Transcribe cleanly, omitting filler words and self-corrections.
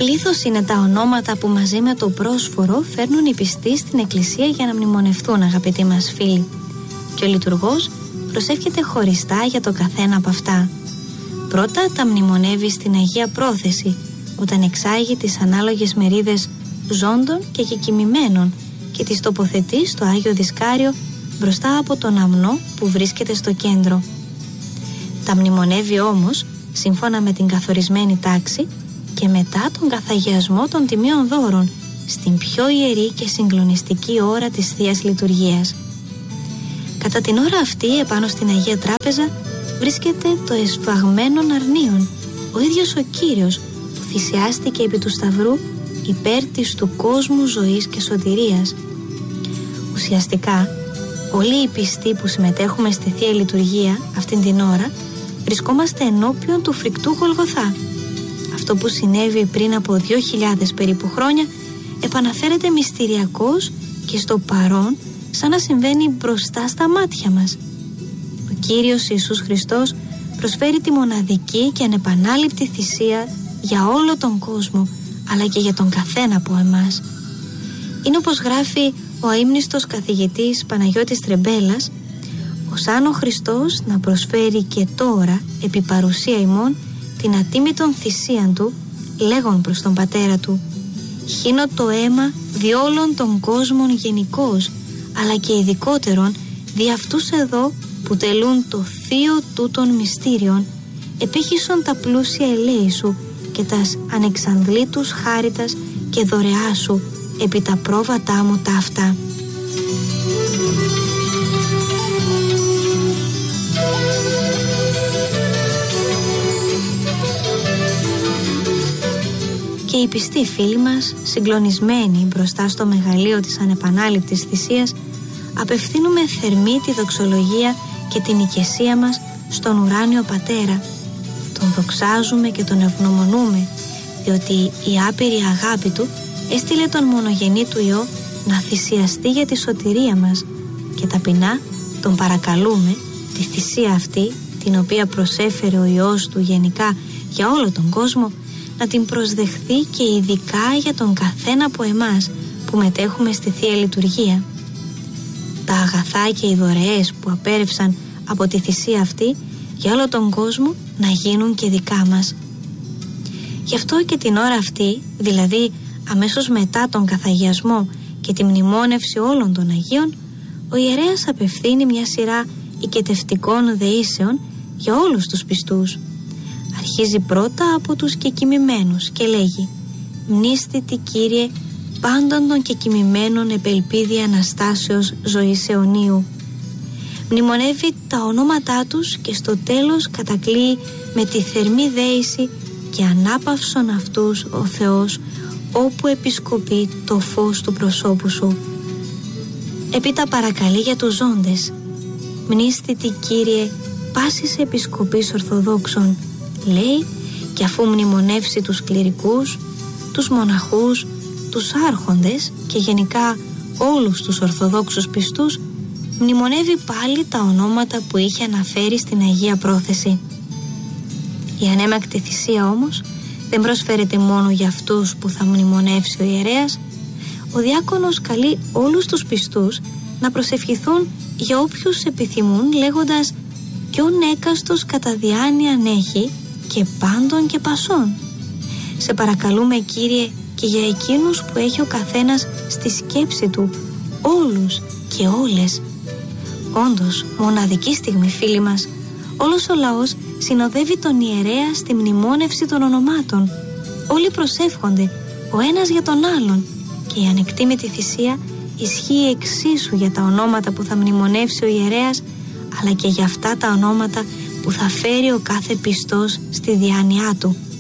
Πλήθος είναι τα ονόματα που μαζί με το πρόσφορο φέρνουν οι πιστοί στην εκκλησία για να μνημονευτούν, αγαπητοί μας φίλοι. Και ο λειτουργός προσεύχεται χωριστά για το καθένα από αυτά. Πρώτα τα μνημονεύει στην Αγία Πρόθεση, όταν εξάγει τις ανάλογες μερίδες ζώντων και κεκοιμημένων και τις τοποθετεί στο Άγιο Δισκάριο μπροστά από τον αμνό που βρίσκεται στο κέντρο. Τα μνημονεύει όμως σύμφωνα με την καθορισμένη τάξη και μετά τον καθαγιασμό των τιμίων δώρων στην πιο ιερή και συγκλονιστική ώρα της Θείας Λειτουργίας. Κατά την ώρα αυτή, επάνω στην Αγία Τράπεζα βρίσκεται το εσφαγμένον αρνίον, ο ίδιος ο Κύριος που θυσιάστηκε επί του Σταυρού υπέρ της του κόσμου ζωής και σωτηρίας. Ουσιαστικά, όλοι οι πιστοί που συμμετέχουμε στη Θεία Λειτουργία αυτήν την ώρα βρισκόμαστε ενώπιον του φρικτού Γολγοθά. Αυτό που συνέβη πριν από 2.000 περίπου χρόνια επαναφέρεται μυστηριακώς και στο παρόν, σαν να συμβαίνει μπροστά στα μάτια μας. Ο Κύριος Ιησούς Χριστός προσφέρει τη μοναδική και ανεπανάληπτη θυσία για όλο τον κόσμο, αλλά και για τον καθένα από εμάς. Είναι όπως γράφει ο αείμνηστος καθηγητής Παναγιώτης Τρεμπέλας, «Ωσάν ο Χριστός να προσφέρει και τώρα επί παρουσία ημών την ατίμητον θυσίαν του, λέγον προς τον Πατέρα του, χύνω το αίμα δι' όλων των κόσμων γενικώς, αλλά και ειδικότερον δι' αυτούς εδώ που τελούν το θείο τούτων μυστήριων, επίχυσον τα πλούσια ελέη σου και τας ανεξανδλήτους χάριτας και δωρεά σου επί τα πρόβατά μου τα αυτά». Και οι πιστοί φίλοι μας, συγκλονισμένοι μπροστά στο μεγαλείο της ανεπανάληπτης θυσίας, απευθύνουμε θερμή τη δοξολογία και την οικεσία μας στον ουράνιο Πατέρα. Τον δοξάζουμε και τον ευγνωμονούμε, διότι η άπειρη αγάπη του έστειλε τον μονογενή του Υιό να θυσιαστεί για τη σωτηρία μας, και ταπεινά τον παρακαλούμε τη θυσία αυτή, την οποία προσέφερε ο Υιός του γενικά για όλο τον κόσμο, να την προσδεχθεί και ειδικά για τον καθένα από εμάς που μετέχουμε στη Θεία Λειτουργία. Τα αγαθά και οι δωρεές που απέρευσαν από τη θυσία αυτή για όλο τον κόσμο να γίνουν και δικά μας. Γι' αυτό και την ώρα αυτή, δηλαδή αμέσως μετά τον καθαγιασμό και τη μνημόνευση όλων των Αγίων, ο ιερέας απευθύνει μια σειρά οικετευτικών δεήσεων για όλους τους πιστούς. Αρχίζει πρώτα από τους κεκοιμημένους και λέγει «Μνήστητη Κύριε πάντων των κεκοιμημένων επελπίδη Αναστάσεως ζωής αιωνίου». Μνημονεύει τα ονόματά τους και στο τέλος κατακλείει με τη θερμή δέηση και ανάπαυσον αυτούς ο Θεός όπου επισκοπεί το φως του προσώπου σου. Επίτα παρακαλεί για τους ζώντες «Μνήστητη Κύριε πάσης επισκοπής Ορθοδόξων», λέει, και αφού μνημονεύσει τους κληρικούς, τους μοναχούς, τους άρχοντες και γενικά όλους τους Ορθοδόξους πιστούς, μνημονεύει πάλι τα ονόματα που είχε αναφέρει στην Αγία Πρόθεση. Η ανέμακτη θυσία όμως δεν προσφέρεται μόνο για αυτούς που θα μνημονεύσει ο ιερέας. Ο διάκονος καλεί όλους τους πιστούς να προσευχηθούν για όποιους επιθυμούν, λέγοντας «Ποιον έκαστος κατά διάνοιαν έχει και πάντων και πασών». Σε παρακαλούμε, Κύριε, και για εκείνους που έχει ο καθένας στη σκέψη του, όλους και όλες. Όντως, μοναδική στιγμή, φίλοι μας, όλος ο λαός συνοδεύει τον ιερέα στη μνημόνευση των ονομάτων. Όλοι προσεύχονται ο ένας για τον άλλον και η ανεκτήμητη θυσία ισχύει εξίσου για τα ονόματα που θα μνημονεύσει ο ιερέας, αλλά και για αυτά τα ονόματα που θα φέρει ο κάθε πιστός στη διάνοιά του.